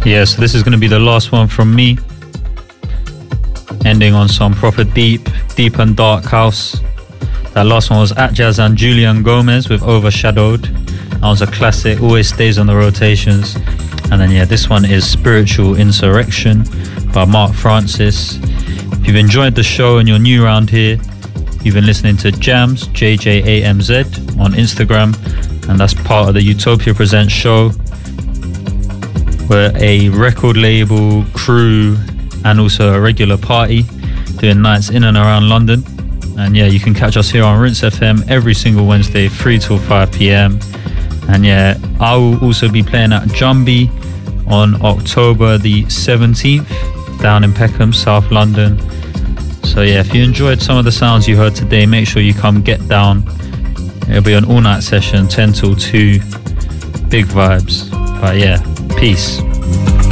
Yeah, so this is going to be the last one from me. Ending on some proper deep and dark house. That last one was Atjazz and Julian Gomez with Overshadowed. That was a classic, always stays on the rotations. And then yeah, this one is Spiritual Insurrection by Mark Francis. If you've enjoyed the show and you're new around here, you've been listening to Jams, JJAMZ on Instagram, and that's part of the Utopia Presents show. We're a record label, crew, and also a regular party doing nights in and around London. And yeah, you can catch us here on Rinse FM every single Wednesday, 3 till 5 p.m. And yeah, I will also be playing at Jumbie on October the 17th down in Peckham, South London. So yeah, if you enjoyed some of the sounds you heard today, make sure you come get down. It'll be an all-night session, 10 till 2. Big vibes. But yeah, peace.